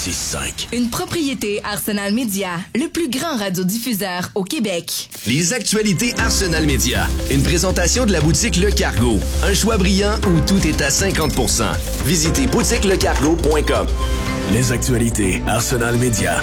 1065. Une propriété Arsenal Media, le plus grand radiodiffuseur au Québec. Les actualités Arsenal Media. Une présentation de la boutique Le Cargo. Un choix brillant où tout est à 50%. Visitez boutiquelecargo.com. Les actualités Arsenal Media.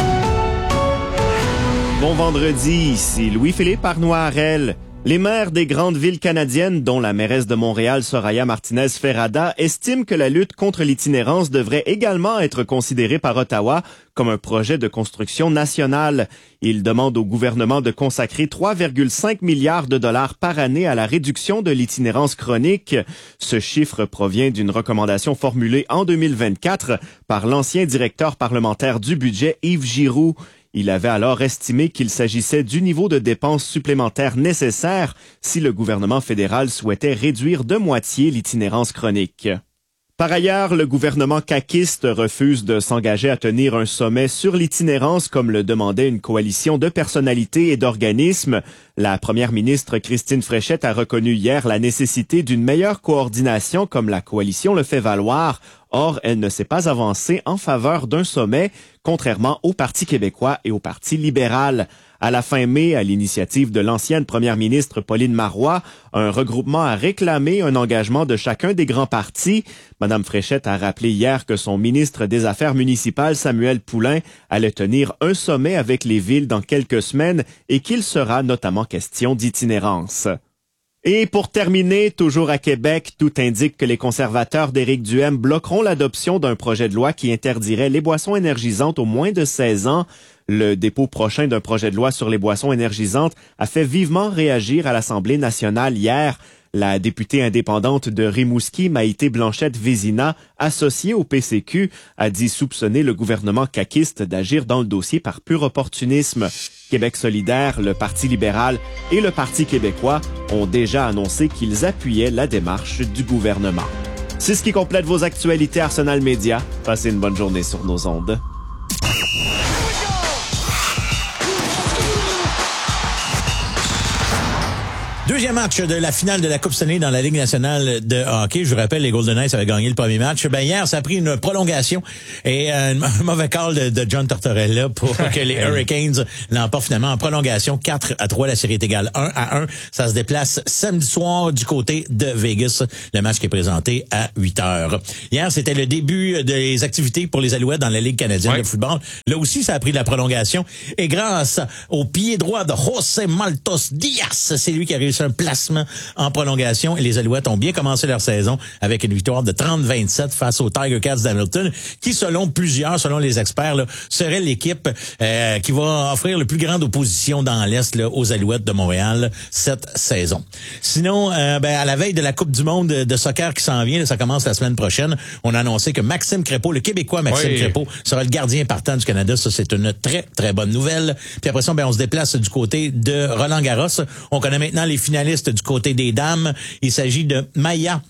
Bon vendredi, ici Louis-Philippe Arnois-Harel. Les maires des grandes villes canadiennes, dont la mairesse de Montréal, Soraya Martinez-Ferrada, estiment que la lutte contre l'itinérance devrait également être considérée par Ottawa comme un projet de construction nationale. Ils demandent au gouvernement de consacrer 3,5 milliards de dollars par année à la réduction de l'itinérance chronique. Ce chiffre provient d'une recommandation formulée en 2024 par l'ancien directeur parlementaire du budget, Yves Giroux. Il avait alors estimé qu'il s'agissait du niveau de dépenses supplémentaires nécessaire si le gouvernement fédéral souhaitait réduire de moitié l'itinérance chronique. Par ailleurs, le gouvernement caquiste refuse de s'engager à tenir un sommet sur l'itinérance comme le demandait une coalition de personnalités et d'organismes. La première ministre Christine Fréchette a reconnu hier la nécessité d'une meilleure coordination comme la coalition le fait valoir. Or, elle ne s'est pas avancée en faveur d'un sommet, contrairement au Parti québécois et au Parti libéral. À la fin mai, à l'initiative de l'ancienne première ministre Pauline Marois, un regroupement a réclamé un engagement de chacun des grands partis. Madame Fréchette a rappelé hier que son ministre des Affaires municipales, Samuel Poulin, allait tenir un sommet avec les villes dans quelques semaines et qu'il sera notamment question d'itinérance. Et pour terminer, toujours à Québec, tout indique que les conservateurs d'Éric Duhaime bloqueront l'adoption d'un projet de loi qui interdirait les boissons énergisantes aux moins de 16 ans. Le dépôt prochain d'un projet de loi sur les boissons énergisantes a fait vivement réagir à l'Assemblée nationale hier. La députée indépendante de Rimouski, Maïté Blanchette-Vézina, associée au PCQ, a dit soupçonner le gouvernement caquiste d'agir dans le dossier par pur opportunisme. Québec solidaire, le Parti libéral et le Parti québécois ont déjà annoncé qu'ils appuyaient la démarche du gouvernement. C'est ce qui complète vos actualités Arsenal Media. Passez une bonne journée sur nos ondes. Deuxième match de la finale de la Coupe Stanley dans la Ligue nationale de hockey. Je vous rappelle, les Golden Knights avaient gagné le premier match. Ben hier, ça a pris une prolongation et un mauvais call de John Tortorella pour que les Hurricanes l'emportent finalement en prolongation. 4-3, la série est égale 1-1. Ça se déplace samedi soir du côté de Vegas. Le match qui est présenté à 8h. Hier, c'était le début des activités pour les Alouettes dans la Ligue canadienne de football. Là aussi, ça a pris de la prolongation. Et grâce au pied droit de José Maltos Diaz, c'est lui qui a réussi un placement en prolongation et les Alouettes ont bien commencé leur saison avec une victoire de 30-27 face aux Tiger Cats d'Hamilton qui, selon les experts, là, serait l'équipe qui va offrir le plus grande opposition dans l'Est là, aux Alouettes de Montréal cette saison. Sinon, à la veille de la Coupe du monde de soccer qui s'en vient, là, ça commence la semaine prochaine, on a annoncé que Maxime Crépeau, le Québécois Maxime Crépeau, sera le gardien partant du Canada. Ça, c'est une très, très bonne nouvelle. Puis après ça, on se déplace du côté de Roland-Garros. On connaît maintenant les finalistes du côté des dames. Il s'agit de Maya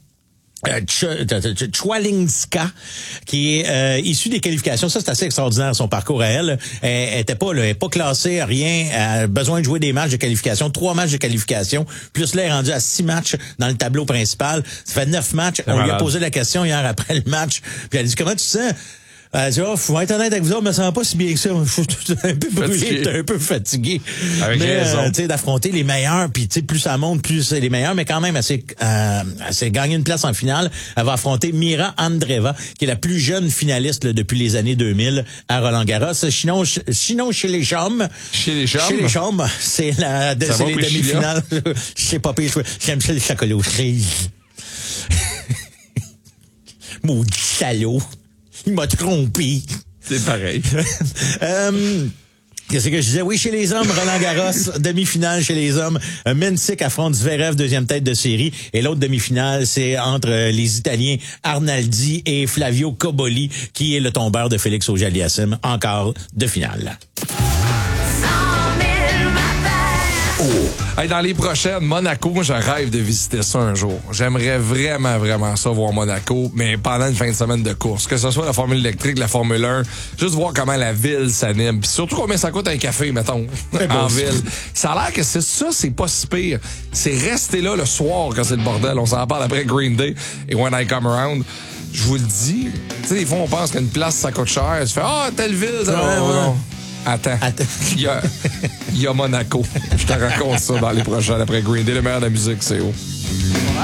Chwalinska, qui est issue des qualifications. Ça, c'est assez extraordinaire, son parcours à elle. Elle était pas, là, elle est pas classée, rien. Elle a besoin de jouer des matchs de qualification, 3 matchs de qualification. Plus là, elle est rendue à 6 matchs dans le tableau principal. Ça fait 9 matchs. On lui a posé la question hier après le match. Puis elle a dit, comment tu te sens? Elle dit, faut être honnête avec vous autres, mais ça va pas si bien que ça. Je suis un peu brûlé, un peu fatigué. Avec raison. Tu sais, d'affronter les meilleurs, puis tu sais, plus ça monte, plus c'est les meilleurs, mais quand même, elle s'est gagné une place en finale. Elle va affronter Mira Andreeva, qui est la plus jeune finaliste là, depuis les années 2000 à Roland-Garros. Sinon, chez les chums. Chez les chums, c'est les demi-finales. Je sais pas, j'aime ça les chocolats aux cerises. Maudit salaud. Il m'a trompé. C'est pareil. Qu'est-ce que je disais? Oui, chez les hommes, Roland-Garros, demi-finale chez les hommes. Mensik affronte Zverev, deuxième tête de série. Et l'autre demi-finale, c'est entre les Italiens Arnaldi et Flavio Cobolli, qui est le tombeur de Félix Auger-Aliassime, encore de finale. Hey, dans les prochaines, Monaco, moi, je rêve de visiter ça un jour. J'aimerais vraiment, vraiment ça, voir Monaco, mais pendant une fin de semaine de course. Que ce soit la Formule électrique, la Formule 1, juste voir comment la ville s'anime. Puis surtout combien ça coûte un café, mettons, en ville. Ça a l'air que c'est pas si pire. C'est rester là le soir quand c'est le bordel. On s'en parle après Green Day et When I Come Around. Je vous le dis. Tu sais, des fois, on pense qu'une place, ça coûte cher. Tu fais, telle ville, ça non. Attends. Il y a Monaco. Je te raconte ça dans les prochains. Après Green Day, le meilleur de la musique, c'est où?